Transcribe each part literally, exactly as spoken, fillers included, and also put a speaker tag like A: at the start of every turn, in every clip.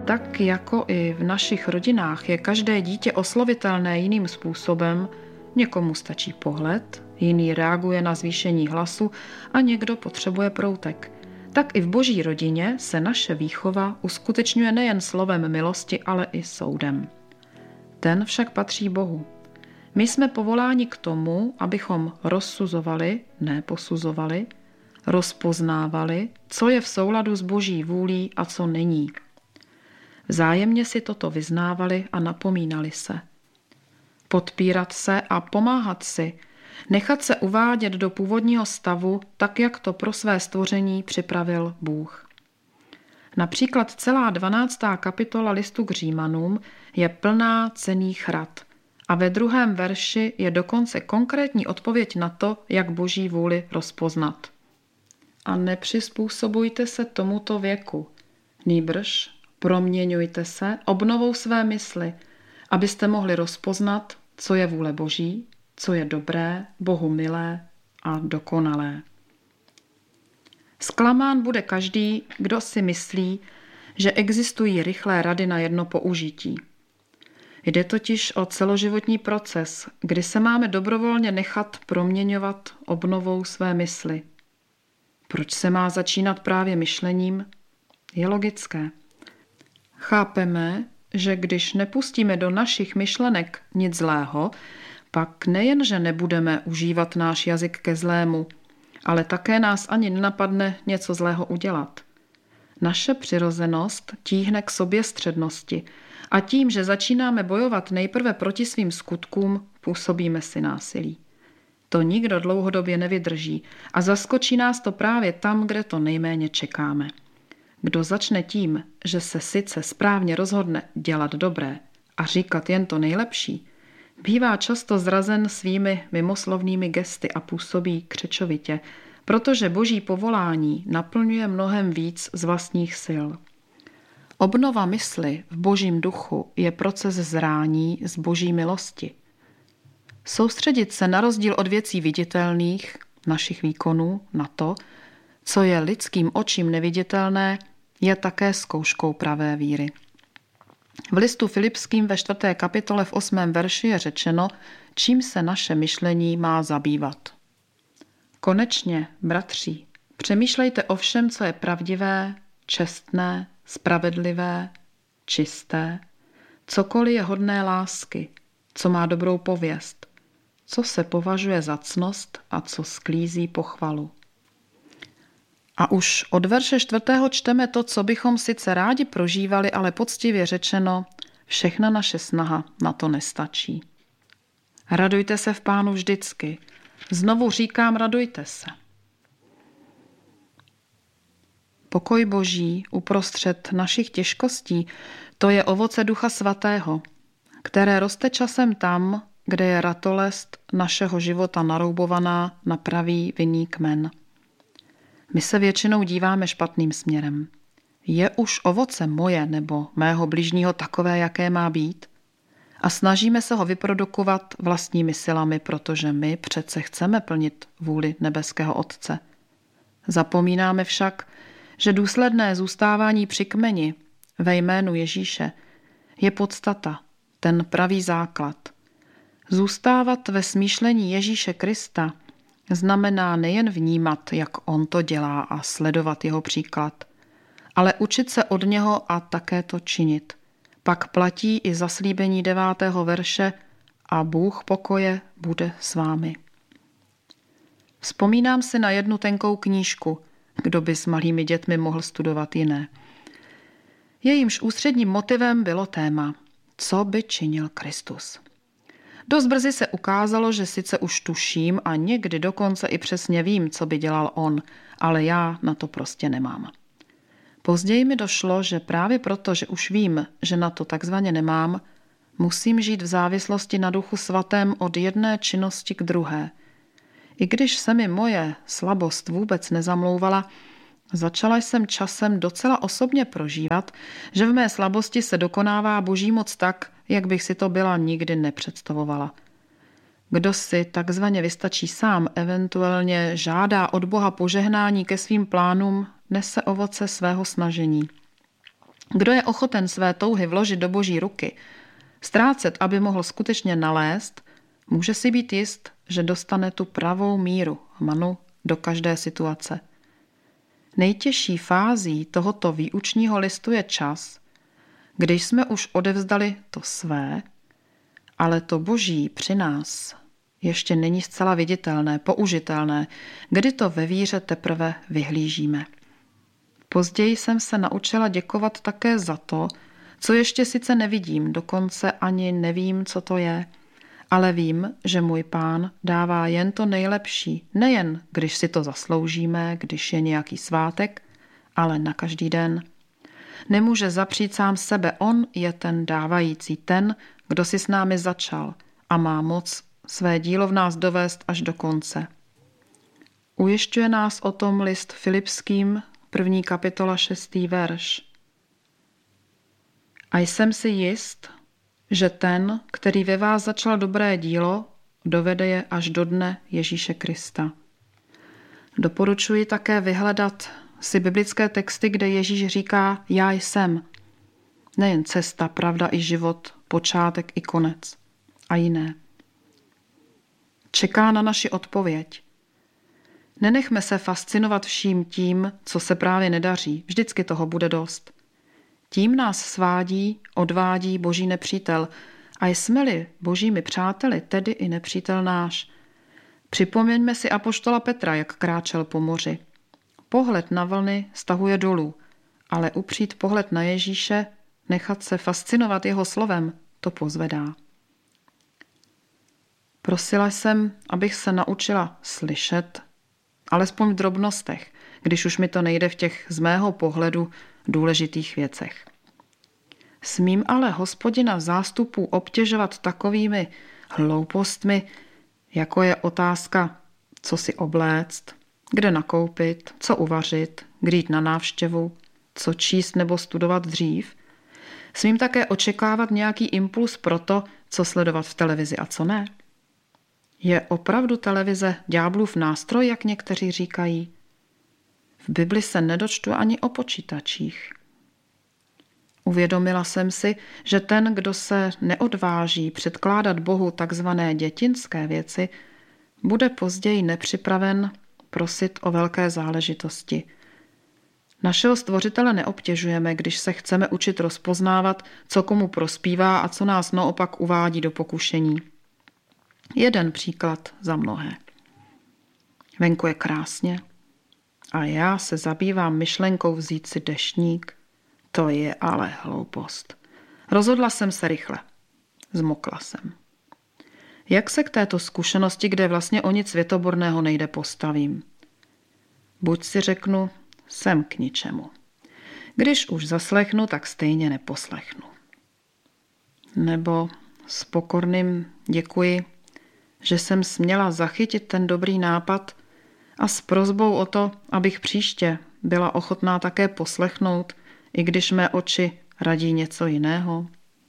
A: Tak jako i v našich rodinách je každé dítě oslovitelné jiným způsobem, někomu stačí pohled, jiný reaguje na zvýšení hlasu a někdo potřebuje proutek. Tak i v Boží rodině se naše výchova uskutečňuje nejen slovem milosti, ale i soudem. Ten však patří Bohu. My jsme povoláni k tomu, abychom rozsuzovali, ne posuzovali, rozpoznávali, co je v souladu s Boží vůlí a co není. Vzájemně si toto vyznávali a napomínali se. Podpírat se a pomáhat si, nechat se uvádět do původního stavu, tak jak to pro své stvoření připravil Bůh. Například celá dvanáctá kapitola listu k Římanům je plná cenných rad a ve druhém verši je dokonce konkrétní odpověď na to, jak Boží vůli rozpoznat. A nepřizpůsobujte se tomuto věku, nýbrž proměňujte se obnovou své mysli, abyste mohli rozpoznat, co je vůle Boží, co je dobré, Bohu milé a dokonalé. Zklamán bude každý, kdo si myslí, že existují rychlé rady na jedno použití. Jde totiž o celoživotní proces, kdy se máme dobrovolně nechat proměňovat obnovou své mysli. Proč se má začínat právě myšlením? Je logické. Chápeme, že když nepustíme do našich myšlenek nic zlého, pak nejenže nebudeme užívat náš jazyk ke zlému, ale také nás ani nenapadne něco zlého udělat. Naše přirozenost tíhne k soběstřednosti a tím, že začínáme bojovat nejprve proti svým skutkům, působíme si násilí. To nikdo dlouhodobě nevydrží a zaskočí nás to právě tam, kde to nejméně čekáme. Kdo začne tím, že se sice správně rozhodne dělat dobré a říkat jen to nejlepší, bývá často zrazen svými mimoslovnými gesty a působí křečovitě, protože Boží povolání naplňuje mnohem víc z vlastních sil. Obnova mysli v Božím duchu je proces zrání z Boží milosti. Soustředit se na rozdíl od věcí viditelných, našich výkonů, na to, co je lidským očím neviditelné, je také zkouškou pravé víry. V listu Filipským ve čtvrté kapitole v osmém verši je řečeno, čím se naše myšlení má zabývat. Konečně, bratři, přemýšlejte o všem, co je pravdivé, čestné, spravedlivé, čisté, cokoliv je hodné lásky, co má dobrou pověst, co se považuje za ctnost a co sklízí pochvalu. A už od verše čtvrtého čteme to, co bychom sice rádi prožívali, ale poctivě řečeno, všechna naše snaha na to nestačí. Radujte se v Pánu vždycky. Znovu říkám, radujte se. Pokoj Boží uprostřed našich těžkostí, to je ovoce Ducha Svatého, které roste časem tam, kde je ratolest našeho života naroubovaná na pravý vinný kmen. My se většinou díváme špatným směrem. Je už ovoce moje nebo mého bližního takové, jaké má být? A snažíme se ho vyprodukovat vlastními silami, protože my přece chceme plnit vůli nebeského Otce. Zapomínáme však, že důsledné zůstávání při kmeni ve jménu Ježíše je podstata, ten pravý základ. Zůstávat ve smýšlení Ježíše Krista znamená nejen vnímat, jak on to dělá a sledovat jeho příklad, ale učit se od něho a také to činit. Pak platí i zaslíbení devátého verše a Bůh pokoje bude s vámi. Vzpomínám si na jednu tenkou knížku, kdo by s malými dětmi mohl studovat jiné. Jejímž ústředním motivem bylo téma, co by činil Kristus. Dost brzy se ukázalo, že sice už tuším a někdy dokonce i přesně vím, co by dělal on, ale já na to prostě nemám. Později mi došlo, že právě proto, že už vím, že na to takzvaně nemám, musím žít v závislosti na Duchu Svatém od jedné činnosti k druhé. I když se mi moje slabost vůbec nezamlouvala, začala jsem časem docela osobně prožívat, že v mé slabosti se dokonává Boží moc tak, jak bych si to byla nikdy nepředstavovala. Kdo si takzvaně vystačí sám, eventuálně žádá od Boha požehnání ke svým plánům, nese ovoce svého snažení. Kdo je ochoten své touhy vložit do Boží ruky, ztrácet, aby mohl skutečně nalézt, může si být jist, že dostane tu pravou míru manu do každé situace. Nejtěžší fází tohoto výučního listu je čas, když jsme už odevzdali to své, ale to Boží při nás ještě není zcela viditelné, použitelné, kdy to ve víře teprve vyhlížíme. Později jsem se naučila děkovat také za to, co ještě sice nevidím, dokonce ani nevím, co to je, ale vím, že můj Pán dává jen to nejlepší, nejen když si to zasloužíme, když je nějaký svátek, ale na každý den. Nemůže zapřít sám sebe, on je ten dávající, ten, kdo si s námi začal a má moc své dílo v nás dovést až do konce. Ujišťuje nás o tom list Filipským, první kapitola, šestý verš. A jsem si jist, že ten, který ve vás začal dobré dílo, dovede je až do dne Ježíše Krista. Doporučuji také vyhledat si biblické texty, kde Ježíš říká já jsem. Nejen cesta, pravda i život, počátek i konec. A jiné. Čeká na naši odpověď. Nenechme se fascinovat vším tím, co se právě nedaří. Vždycky toho bude dost. Tím nás svádí, odvádí Boží nepřítel. A jsme-li Božími přáteli, tedy i nepřítel náš. Připomeňme si apoštola Petra, jak kráčel po moři. Pohled na vlny stahuje dolů, ale upřít pohled na Ježíše, nechat se fascinovat jeho slovem, to pozvedá. Prosila jsem, abych se naučila slyšet, alespoň v drobnostech, když už mi to nejde v těch z mého pohledu důležitých věcech. Smím ale Hospodina zástupů obtěžovat takovými hloupostmi, jako je otázka, co si obléct, kde nakoupit, co uvařit, kdy jít na návštěvu, co číst nebo studovat dřív. Smím také očekávat nějaký impuls pro to, co sledovat v televizi a co ne. Je opravdu televize ďáblův nástroj, jak někteří říkají? V Bibli se nedočtu ani o počítačích. Uvědomila jsem si, že ten, kdo se neodváží předkládat Bohu takzvané dětinské věci, bude později nepřipraven prosit o velké záležitosti. Našeho Stvořitele neobtěžujeme, když se chceme učit rozpoznávat, co komu prospívá a co nás naopak uvádí do pokušení. Jeden příklad za mnohé. Venku je krásně a já se zabývám myšlenkou vzít si deštník. To je ale hloupost. Rozhodla jsem se rychle. Zmokla jsem. Jak se k této zkušenosti, kde vlastně o nic světoborného nejde, postavím? Buď si řeknu, jsem k ničemu. Když už zaslechnu, tak stejně neposlechnu. Nebo s pokorným děkuji, že jsem směla zachytit ten dobrý nápad a s prosbou o to, abych příště byla ochotná také poslechnout, i když mé oči radí něco jiného.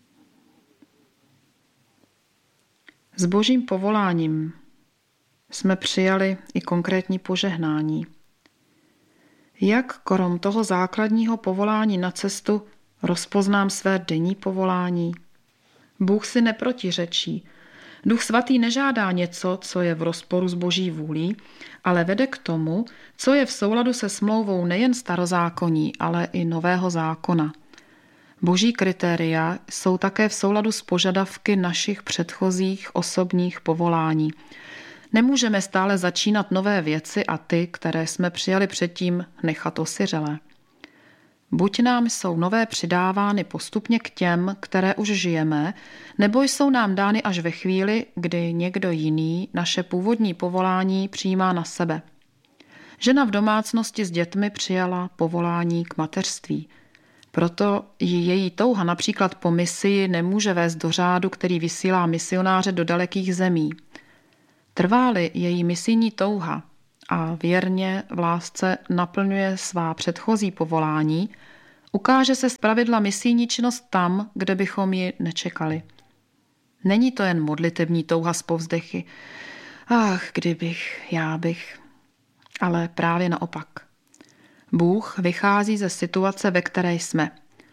A: S Božím povoláním jsme přijali i konkrétní požehnání. Jak krom toho základního povolání na cestu rozpoznám své denní povolání? Bůh si neprotiřečí. Duch svatý nežádá něco, co je v rozporu s Boží vůlí, ale vede k tomu, co je v souladu se smlouvou nejen starozákonní, ale i nového zákona. Boží kritéria jsou také v souladu s požadavky našich předchozích osobních povolání. Nemůžeme stále začínat nové věci a ty, které jsme přijali předtím, nechat osiřelé. Buď nám jsou nové přidávány postupně k těm, které už žijeme, nebo jsou nám dány až ve chvíli, kdy někdo jiný naše původní povolání přijímá na sebe. Žena v domácnosti s dětmi přijala povolání k mateřství. Proto ji její touha například po misii nemůže vést do řádu, který vysílá misionáře do dalekých zemí. Trvá-li její misijní touha a věrně v lásce naplňuje svá předchozí povolání, ukáže se zpravidla misijní činnost tam, kde bychom ji nečekali. Není to jen modlitební touha z povzdechy. Ach, kdybych, já bych. Ale právě naopak. Bůh vychází ze situace, ve které jsme.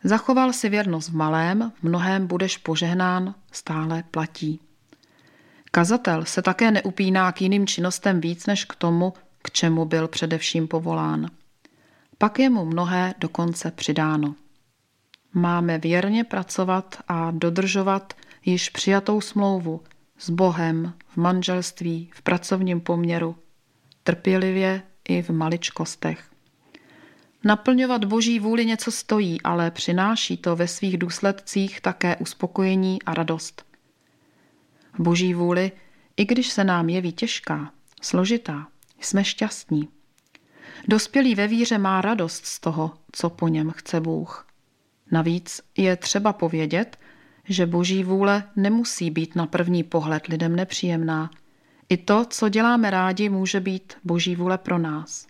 A: Zachoval si věrnost v malém, v mnohém budeš požehnán, stále platí. Kazatel se také neupíná k jiným činnostem víc než k tomu, k čemu byl především povolán. Pak je mu mnohé dokonce přidáno. Máme věrně pracovat a dodržovat již přijatou smlouvu s Bohem, v manželství, v pracovním poměru, trpělivě i v maličkostech. Naplňovat Boží vůli něco stojí, ale přináší to ve svých důsledcích také uspokojení a radost. V Boží vůli, i když se nám jeví těžká, složitá, jsme šťastní. Dospělý ve víře má radost z toho, co po něm chce Bůh. Navíc je třeba povědět, že Boží vůle nemusí být na první pohled lidem nepříjemná. I to, co děláme rádi, může být Boží vůle pro nás.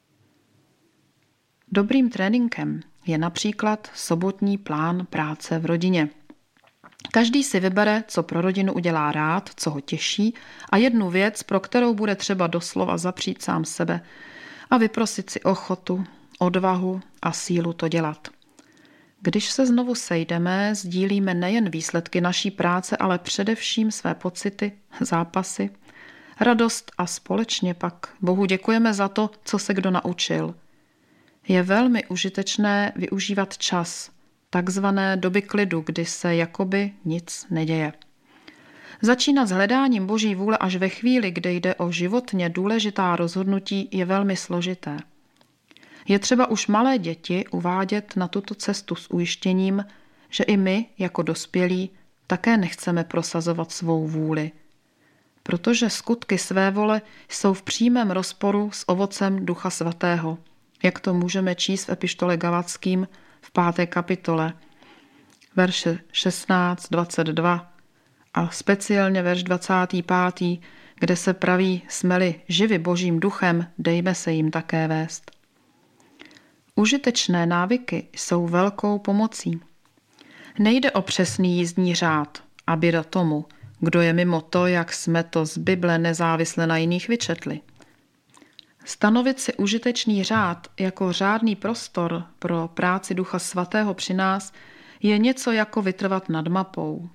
A: Dobrým tréninkem je například sobotní plán práce v rodině. Každý si vybere, co pro rodinu udělá rád, co ho těší a jednu věc, pro kterou bude třeba doslova zapřít sám sebe a vyprosit si ochotu, odvahu a sílu to dělat. Když se znovu sejdeme, sdílíme nejen výsledky naší práce, ale především své pocity, zápasy, radost a společně pak Bohu děkujeme za to, co se kdo naučil. Je velmi užitečné využívat čas, takzvané doby klidu, kdy se jakoby nic neděje. Začínat s hledáním Boží vůle až ve chvíli, kdy jde o životně důležitá rozhodnutí, je velmi složité. Je třeba už malé děti uvádět na tuto cestu s ujištěním, že i my, jako dospělí, také nechceme prosazovat svou vůli, protože skutky své vole jsou v přímém rozporu s ovocem Ducha Svatého, jak to můžeme číst v epištole Galatským v páté kapitole, verše šestnáct dvacet dva a speciálně verš dvacátý pátý, kde se praví: jsme-li živi Božím duchem, dejme se jim také vést. Užitečné návyky jsou velkou pomocí. Nejde o přesný jízdní řád, aby do tomu, kdo je mimo to, jak jsme to z Bible nezávisle na jiných vyčetli. Stanovit si užitečný řád jako řádný prostor pro práci Ducha Svatého při nás je něco jako vytrvat nad mapou.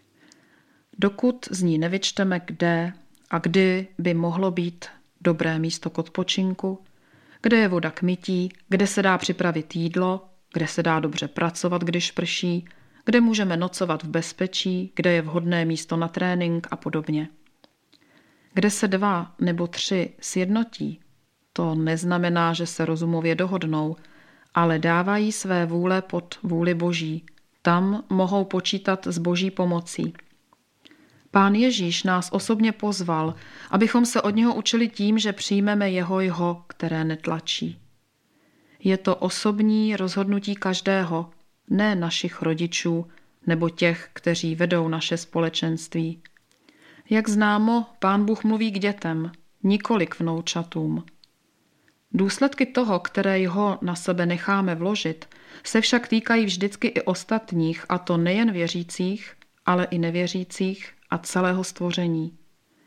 A: Dokud z ní nevyčteme, kde a kdy by mohlo být dobré místo k odpočinku, kde je voda k mytí, kde se dá připravit jídlo, kde se dá dobře pracovat, když prší, kde můžeme nocovat v bezpečí, kde je vhodné místo na trénink a podobně. Kde se dva nebo tři sjednotí, to neznamená, že se rozumově dohodnou, ale dávají své vůle pod vůli Boží. Tam mohou počítat s Boží pomocí. Pán Ježíš nás osobně pozval, abychom se od něho učili tím, že přijmeme jeho jeho, které netlačí. Je to osobní rozhodnutí každého, ne našich rodičů nebo těch, kteří vedou naše společenství. Jak známo, Pán Bůh mluví k dětem, nikoli k vnoučatům. Důsledky toho, které jeho na sebe necháme vložit, se však týkají vždycky i ostatních, a to nejen věřících, ale i nevěřících a celého stvoření.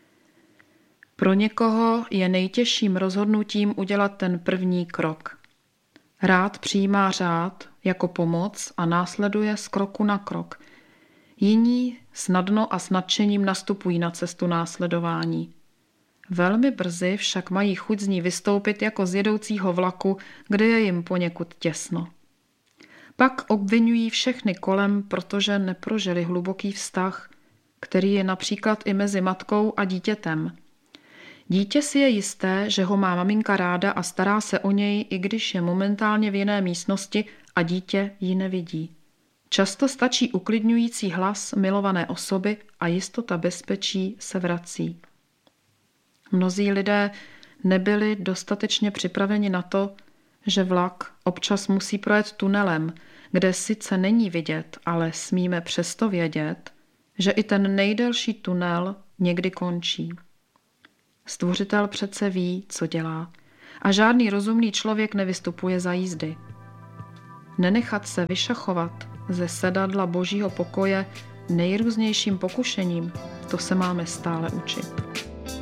A: Pro někoho je nejtěžším rozhodnutím udělat ten první krok. Rád přijímá řád jako pomoc a následuje z kroku na krok. Jiní snadno a s nadšením nastupují na cestu následování. Velmi brzy však mají chuť z ní vystoupit jako z jedoucího vlaku, kde je jim poněkud těsno. Pak obvinují všechny kolem, protože neprožili hluboký vztah, který je například i mezi matkou a dítětem. Dítě si je jisté, že ho má maminka ráda a stará se o něj, i když je momentálně v jiné místnosti a dítě ji nevidí. Často stačí uklidňující hlas milované osoby a jistota bezpečí se vrací. Mnozí lidé nebyli dostatečně připraveni na to, že vlak občas musí projet tunelem, kde sice není vidět, ale smíme přesto vědět, že i ten nejdelší tunel někdy končí. Stvořitel přece ví, co dělá, a žádný rozumný člověk nevystupuje za jízdy. Nenechat se vyšachovat ze sedadla Božího pokoje nejrůznějším pokušením, to se máme stále učit.